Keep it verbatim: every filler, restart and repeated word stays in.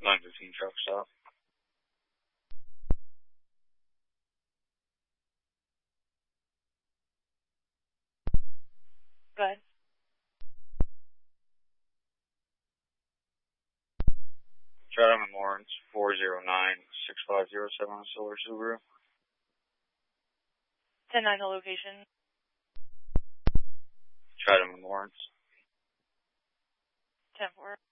nine fifteen truck stop. Go ahead. Chatham and Lawrence, four zero nine six five zero seven, Silver Subaru. ten nine, the location. Chatham and Lawrence. ten four.